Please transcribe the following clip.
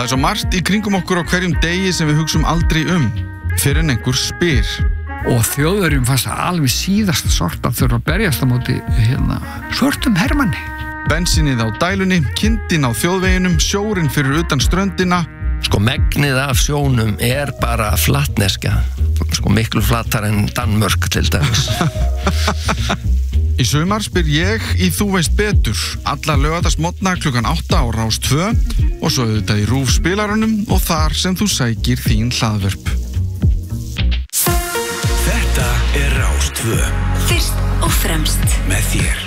Það svo margt í kringum okkur á hverjum degi sem við hugsum aldrei fyrir en einhver spyr. Og Þjóðverjum fannst það alveg síðasta sort að þurfa að berjast á móti svörtum hermanni. Bensínið á dælunni, kindin á þjóðveginum, sjórinn fyrir utan ströndina. Megnið af sjónum bara flatneska. Miklu flatar en Danmörk til dæmis. Í sumar spyr ég í Þú veist betur, alla laugardagsmorgna klukkan 8 á Rás 2 og svo auðvitað í RÚV spilaranum og þar sem þú sækir þín hlaðvörp. Þetta Rás 2. Fyrst og fremst með þér.